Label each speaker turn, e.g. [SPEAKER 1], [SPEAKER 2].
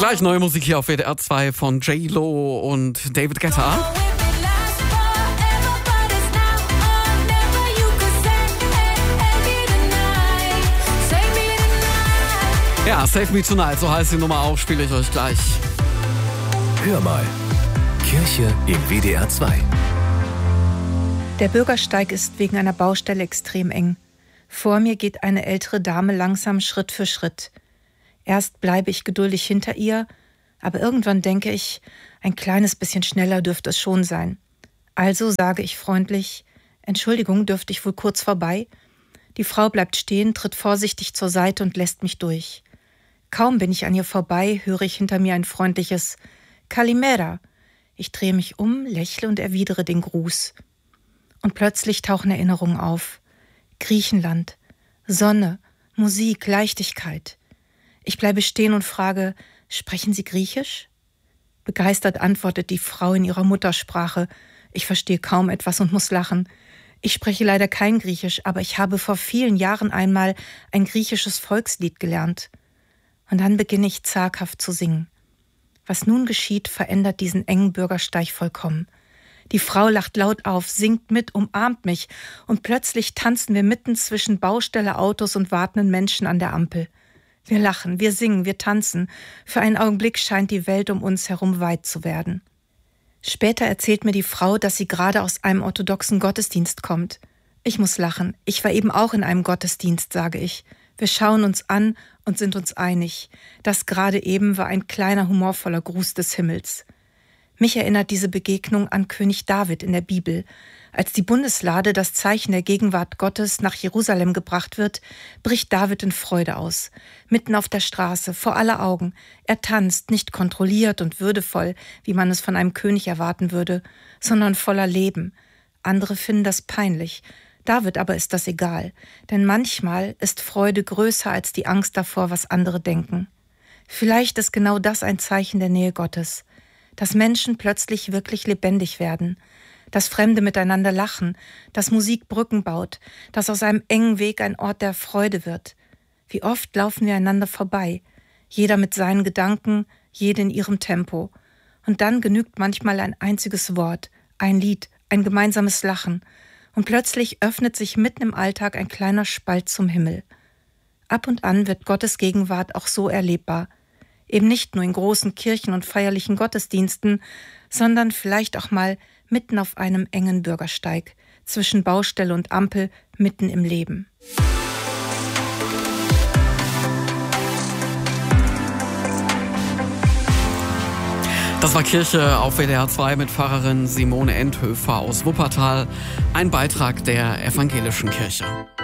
[SPEAKER 1] Gleich neue Musik hier auf WDR 2 von J-Lo und David Guetta. Ja, Save Me Tonight, so heißt die Nummer auch, spiele ich euch gleich.
[SPEAKER 2] Hör mal, Kirche im WDR 2.
[SPEAKER 3] Der Bürgersteig ist wegen einer Baustelle extrem eng. Vor mir geht eine ältere Dame langsam Schritt für Schritt. Erst bleibe ich geduldig hinter ihr, aber irgendwann denke ich, ein kleines bisschen schneller dürfte es schon sein. Also sage ich freundlich, Entschuldigung, dürfte ich wohl kurz vorbei? Die Frau bleibt stehen, tritt vorsichtig zur Seite und lässt mich durch. Kaum bin ich an ihr vorbei, höre ich hinter mir ein freundliches Kalimera. Ich drehe mich um, lächle und erwidere den Gruß. Und plötzlich tauchen Erinnerungen auf. Griechenland, Sonne, Musik, Leichtigkeit. Ich bleibe stehen und frage, sprechen Sie Griechisch? Begeistert antwortet die Frau in ihrer Muttersprache. Ich verstehe kaum etwas und muss lachen. Ich spreche leider kein Griechisch, aber ich habe vor vielen Jahren einmal ein griechisches Volkslied gelernt. Und dann beginne ich zaghaft zu singen. Was nun geschieht, verändert diesen engen Bürgersteig vollkommen. Die Frau lacht laut auf, singt mit, umarmt mich und plötzlich tanzen wir mitten zwischen Baustelle, Autos und wartenden Menschen an der Ampel. Wir lachen, wir singen, wir tanzen. Für einen Augenblick scheint die Welt um uns herum weit zu werden. Später erzählt mir die Frau, dass sie gerade aus einem orthodoxen Gottesdienst kommt. Ich muss lachen. Ich war eben auch in einem Gottesdienst, sage ich. Wir schauen uns an und sind uns einig. Das gerade eben war ein kleiner, humorvoller Gruß des Himmels. Mich erinnert diese Begegnung an König David in der Bibel. Als die Bundeslade, das Zeichen der Gegenwart Gottes, nach Jerusalem gebracht wird, bricht David in Freude aus. Mitten auf der Straße, vor aller Augen. Er tanzt, nicht kontrolliert und würdevoll, wie man es von einem König erwarten würde, sondern voller Leben. Andere finden das peinlich. David aber ist das egal, denn manchmal ist Freude größer als die Angst davor, was andere denken. Vielleicht ist genau das ein Zeichen der Nähe Gottes, dass Menschen plötzlich wirklich lebendig werden, dass Fremde miteinander lachen, dass Musik Brücken baut, dass aus einem engen Weg ein Ort der Freude wird. Wie oft laufen wir einander vorbei, jeder mit seinen Gedanken, jede in ihrem Tempo. Und dann genügt manchmal ein einziges Wort, ein Lied, ein gemeinsames Lachen. Und plötzlich öffnet sich mitten im Alltag ein kleiner Spalt zum Himmel. Ab und an wird Gottes Gegenwart auch so erlebbar. Eben nicht nur in großen Kirchen und feierlichen Gottesdiensten, sondern vielleicht auch mal mitten auf einem engen Bürgersteig, zwischen Baustelle und Ampel, mitten im Leben.
[SPEAKER 1] Das war Kirche auf WDR 2 mit Pfarrerin Simone Endhöfer aus Wuppertal. Ein Beitrag der Evangelischen Kirche.